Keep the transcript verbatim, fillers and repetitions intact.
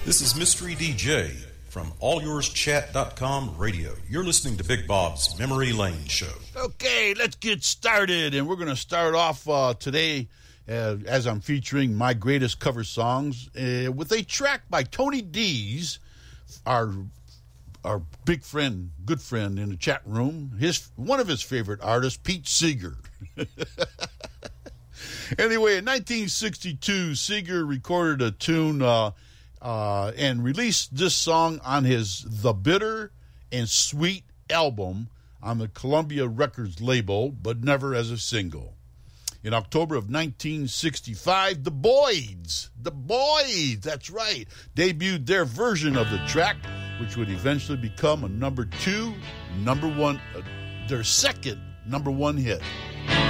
This is Mystery D J from all yours chat dot com radio. You're listening to Big Bob's Memory Lane Show. Okay, let's get started. And we're going to start off uh, today, uh, as I'm featuring my greatest cover songs, uh, with a track by Tony Dees, our our big friend, good friend in the chat room. His one of his favorite artists, Pete Seeger. Anyway, in nineteen sixty-two, Seeger recorded a tune uh, uh, and released this song on his The Bitter and Sweet album on the Columbia Records label, but never as a single. In October of nineteen sixty-five, the Boyds, the Boyds, that's right, debuted their version of the track, which would eventually become a number two, number one, uh, their second number one hit.